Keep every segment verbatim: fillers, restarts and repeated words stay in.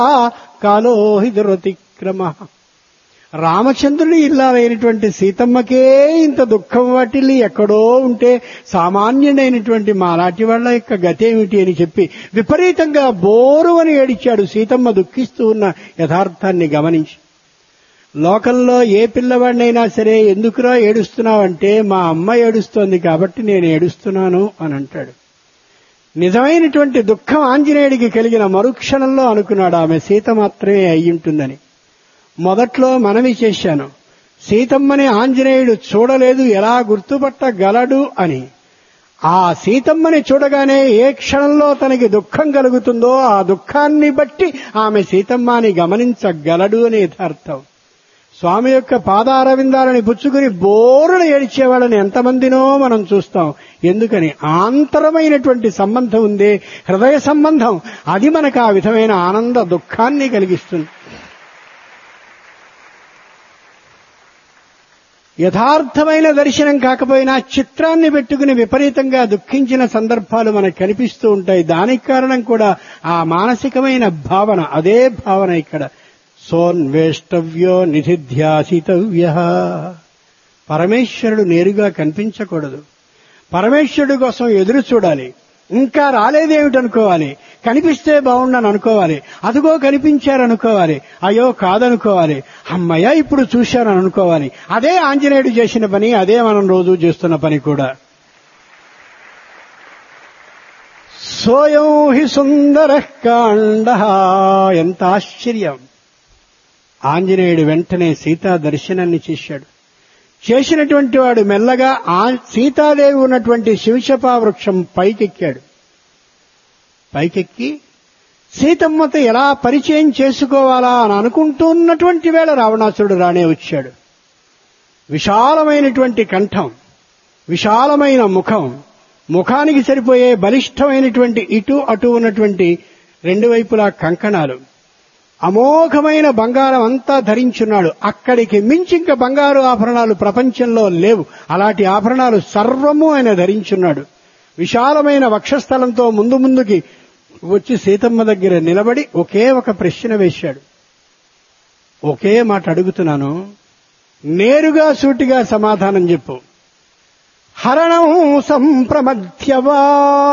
కాలో హి దురతిక్రమ. రామచంద్రుడి ఇల్లాలైనటువంటి సీతమ్మకే ఇంత దుఃఖం వాటిల్లి ఎక్కడో ఉంటే సామాన్యుడైనటువంటి మాలాంటి వాళ్ళ యొక్క గతేమిటి అని చెప్పి విపరీతంగా బోరు అని ఏడిచాడు సీతమ్మ దుఃఖిస్తూ ఉన్న యథార్థాన్ని గమనించి. లోకంలో ఏ పిల్లవాడినైనా సరే ఎందుకురా ఏడుస్తున్నావంటే మా అమ్మ ఏడుస్తోంది కాబట్టి నేను ఏడుస్తున్నాను అని అంటాడు. నిజమైనటువంటి దుఃఖం ఆంజనేయుడికి కలిగిన మరుక్షణంలో అనుకున్నాడు ఆమె సీత మాత్రమే అయ్యుంటుందని. మొదట్లో మనవి చేశాను, సీతమ్మని ఆంజనేయుడు చూడలేదు, ఎలా గుర్తుపట్టగలడు అని. ఆ సీతమ్మని చూడగానే ఏ క్షణంలో తనకి దుఃఖం కలుగుతుందో ఆ దుఃఖాన్ని బట్టి ఆమె సీతమ్మ అని గమనించగలడు అనే యథార్థం. స్వామి యొక్క పాదారవిందాలని పుచ్చుకుని బోరున ఏడిచేవాళ్ళని ఎంతమందినో మనం చూస్తాం. ఎందుకని? ఆంతరమైనటువంటి సంబంధం ఉందే, హృదయ సంబంధం, అది మనకు ఆ విధమైన ఆనంద దుఃఖాన్ని కలిగిస్తుంది. యథార్థమైన దర్శనం కాకపోయినా చిత్రాన్ని పెట్టుకుని విపరీతంగా దుఃఖించిన సందర్భాలు మనకు కనిపిస్తూ ఉంటాయి. దానికి కారణం కూడా ఆ మానసికమైన భావన. అదే భావన ఇక్కడ సోన్వేష్టవ్యో నిధిధ్యాసితవ్య. పరమేశ్వరుడు నేరుగా కనిపించకూడదు. పరమేశ్వరుడు కోసం ఎదురు చూడాలి. ఇంకా రాలేదేమిటనుకోవాలి, కనిపిస్తే బాగుండని అనుకోవాలి, అదిగో కనిపించారనుకోవాలి, అయ్యో కాదనుకోవాలి, అమ్మయ్య ఇప్పుడు చూశానని అనుకోవాలి. అదే ఆంజనేయుడు చేసిన పని, అదే మనం రోజు చేస్తున్న పని కూడా. సోయం హి సుందర కాండ. ఎంత ఆశ్చర్యం! ఆంజనేయుడు వెంటనే సీతా దర్శనాన్ని చేశాడు. చేసినటువంటి వాడు మెల్లగా ఆ సీతాదేవి ఉన్నటువంటి శివశపా వృక్షం పైకెక్కాడు. పైకెక్కి సీతమ్మతో ఎలా పరిచయం చేసుకోవాలా అని అనుకుంటున్నటువంటి వేళ రావణాసురుడు రానే వచ్చాడు. విశాలమైనటువంటి కంఠం, విశాలమైన ముఖం, ముఖానికి సరిపోయే బలిష్టమైనటువంటి ఇటు అటు ఉన్నటువంటి రెండు వైపులా కంకణాలు, అమోఘమైన బంగారం అంతా ధరించున్నాడు. అక్కడికి మించి ఇంకా బంగారు ఆభరణాలు ప్రపంచంలో లేవు. అలాంటి ఆభరణాలు సర్వము ఆయన ధరించున్నాడు. విశాలమైన వక్షస్థలంతో ముందు ముందుకి వచ్చి సీతమ్మ దగ్గర నిలబడి ఒకే ఒక ప్రశ్న వేశాడు. ఒకే మాట అడుగుతున్నాను, నేరుగా సూటిగా సమాధానం చెప్పు. హరణం సంప్రమధ్యవా.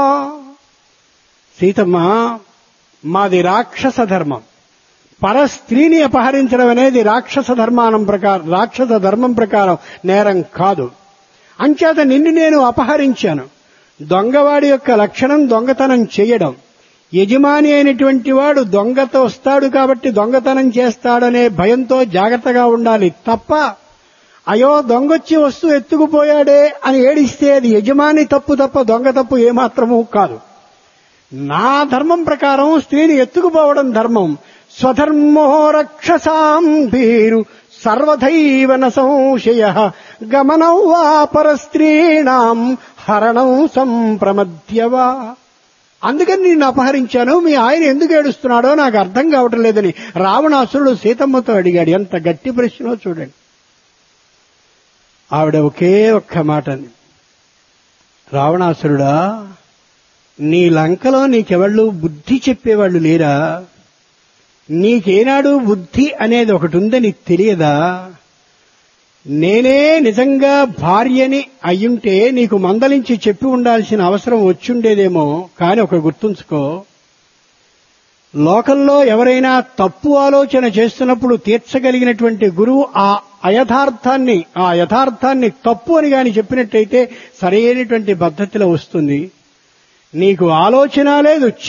సీతమ్మ, మాది రాక్షస ధర్మం. పర స్త్రీని అపహరించడం అనేది రాక్షస ధర్మానం ప్రకారం రాక్షస ధర్మం ప్రకారం నేరం కాదు. అంచేత నిన్ను నేను అపహరించాను. దొంగవాడి యొక్క లక్షణం దొంగతనం చేయడం. యజమాని అయినటువంటి వాడు దొంగతో వస్తాడు కాబట్టి దొంగతనం చేస్తాడనే భయంతో జాగ్రత్తగా ఉండాలి తప్ప, అయ్యో దొంగొచ్చి వస్తువు ఎత్తుకుపోయాడే అని ఏడిస్తే అది యజమాని తప్పు తప్ప దొంగ తప్పు ఏమాత్రమూ కాదు. నా ధర్మం ప్రకారం స్త్రీని ఎత్తుకుపోవడం ధర్మం. స్వధర్మో రక్షసాం భీరు సర్వధైవ న సంశయ గమనం వా పరస్త్రీణాం హరణం సంప్రమధ్యవా. అందుకని నిన్ను అపహరించాను. మీ ఆయన ఎందుకు ఏడుస్తున్నాడో నాకు అర్థం కావటం లేదని రావణాసురుడు సీతమ్మతో అడిగాడు. ఎంత గట్టి ప్రశ్నో చూడండి. ఆవిడ ఒకే ఒక్క మాట అంది, రావణాసురుడా, నీ లంకలో నీకెవళ్ళు బుద్ధి చెప్పేవాళ్ళు లేరా? నీకేనాడు బుద్ధి అనేది ఒకటి ఉందని తెలియదా? నేనే నిజంగా భార్యని అయ్యుంటే నీకు మందలించి చెప్పి ఉండాల్సిన అవసరం వచ్చుండేదేమో. కానీ ఒక గుర్తుంచుకో, లోకంలో ఎవరైనా తప్పు ఆలోచన చేస్తున్నప్పుడు తీర్చగలిగినటువంటి గురువు ఆ అయథార్థాన్ని ఆ యథార్థాన్ని తప్పు అని గాని చెప్పినట్టయితే సరైనటువంటి పద్ధతిలో వస్తుంది. నీకు ఆలోచన లేదు,